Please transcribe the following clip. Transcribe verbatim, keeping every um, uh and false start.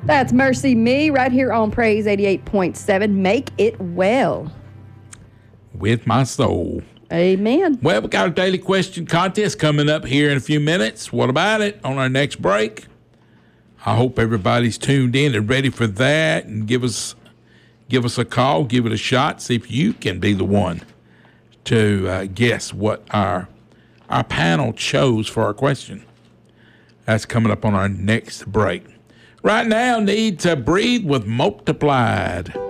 That's Mercy Me right here on Praise eighty-eight point seven. Make it well. With my soul. Amen. Well, we got a daily question contest coming up here in a few minutes. What about it on our next break? I hope everybody's tuned in and ready for that, and give us give us a call, give it a shot, see if you can be the one to uh, guess what our our panel chose for our question. That's coming up on our next break. Right now, Need to Breathe with Multiplied.